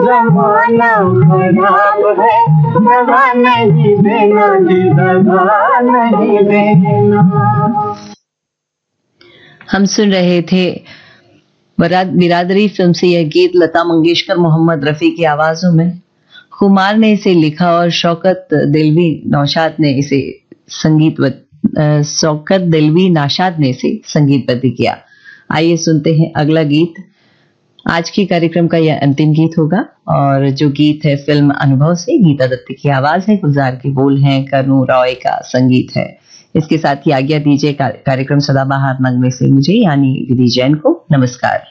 जमाना खराब है, दगा नहीं देना जी, दगा नहीं देना। हम सुन रहे थे बिरादरी फिल्म से यह गीत लता मंगेशकर मोहम्मद रफी की आवाजों में। कुमार ने इसे लिखा और शौकत दिलवी नौशाद ने इसे संगीतबद्ध किया। आइए सुनते हैं अगला गीत। आज के कार्यक्रम का यह अंतिम गीत होगा और जो गीत है फिल्म अनुभव से, गीता दत्त की आवाज है, गुलजार के बोल हैं, करुण रॉय का संगीत है। इसके साथ ही आज्ञा दीजिए कार्यक्रम सदाबहार नगमे से मुझे यानी विधि जैन को। नमस्कार।